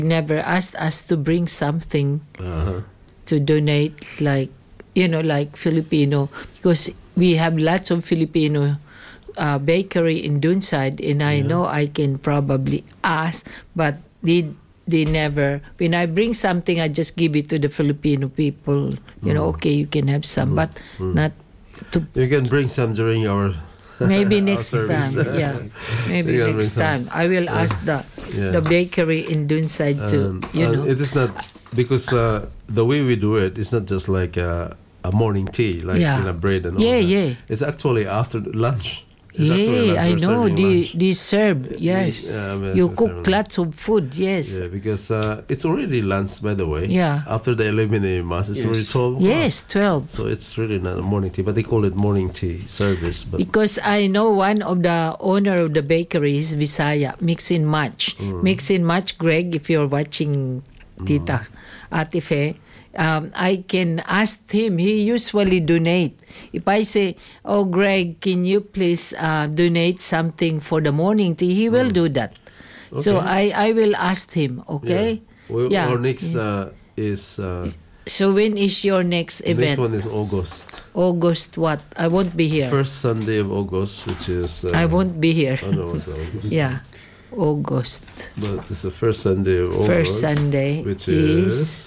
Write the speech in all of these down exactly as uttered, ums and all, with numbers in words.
never asked us to bring something Uh-huh. to donate, like, you know, like Filipino, because we have lots of Filipino uh, bakery in Dunside, and I Yeah. know I can probably ask, but they they never. When I bring something, I just give it to the Filipino people. You know, okay, you can have some, but not to. You can bring some during our Maybe our next service. time, yeah. Maybe You can next bring time. some. I will ask the Yeah. the bakery in Dunside to, And, you and know. it is not because uh, the way we do it is not just like a, a morning tea, like Yeah. you know, bread and all Yeah, that. yeah. It's actually after lunch. It's actually Yeah, lunch. I We're know. serving They, lunch. they serve, yes. Yeah, I mean, you it's cook serving- lots of food, yes. Yeah, because uh, it's already lunch, by the way. Yeah. After the eleven a.m. mass, it's Yes. already twelve o'clock. Yes, twelve. So it's really not a morning tea, but they call it morning tea service. But Because I know one of the owner of the bakery is Visaya, Mix and Match. Mm. Mix and Match, Greg, if you're watching Tita, Ate Fe, um, I can ask him. He usually donate. If I say, oh, Greg, can you please uh, donate something for the morning tea? He will do that. So Okay. I, I will ask him, okay? Yeah. Well, Yeah. Our next uh, is uh, So when is your next next event? one is August. August what? I won't be here. First Sunday of August, which is uh, I won't be here. Oh no, it's August. Yeah, August. But it's the first Sunday of August. First Sunday which is, is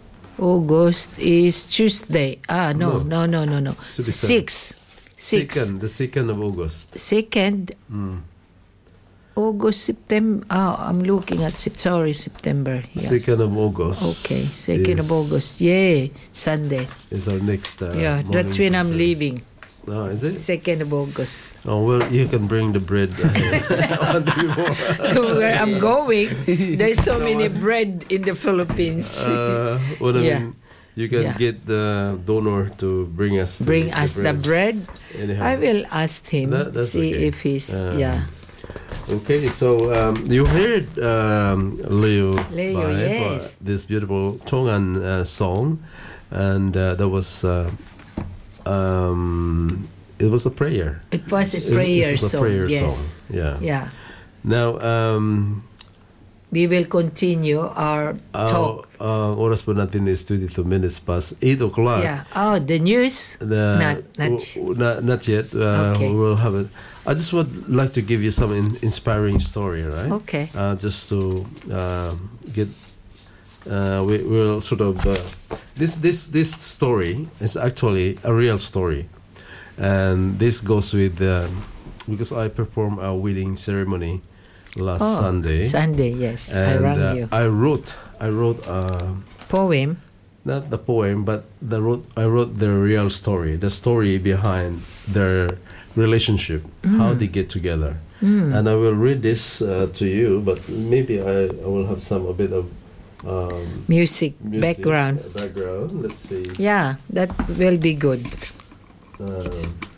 August is Tuesday. Ah, no, No. no, no, no, no. Should be Six. Six. second, the second of August. Second, Mm. August, September. Oh, I'm looking at Sep- sorry, September. Yes. Second of August. Okay, second of is- August. Yeah, Sunday. is our next. Uh, Yeah, that's morning when I'm service. leaving. Oh, is it? Second of August. Oh well, you can bring the bread. uh, one day before. To where I'm going, there's so many bread in the Philippines. Uh, what I Yeah. mean, you can Yeah. get the donor to bring us the, Bring us the bread. Anyhow. I will ask him. That- that's see okay. if he's Um, yeah. Okay, so um, you heard um, Leo, Leo, Bai yes. for this beautiful Tongan uh, song, and uh, that was uh, um, it was a prayer. It was a It- prayer it was a song. prayer Yes. song. Yeah. Yeah. Now, um, We will continue our uh, talk. uh, oras po natin is twenty-two minutes past eight o'clock. Yeah. Oh, the news. The, Not- not- w- w- not, not yet. Uh, Okay. We will have it. I just would like to give you some in, inspiring story, right? Okay. Uh, just to uh, get, uh, we will sort of uh, this this this story is actually a real story, and this goes with um, because I performed a wedding ceremony last Oh, Sunday, Sunday. Yes. I and rang uh, you. I wrote I wrote. Uh, Poem. not the poem, but the wrote, I wrote the real story, the story behind their relationship, how they get together. And I will read this uh, to you, but maybe I, I will have some a bit of um, Music, music background. Background. Let's see. Yeah, that will be good. Uh,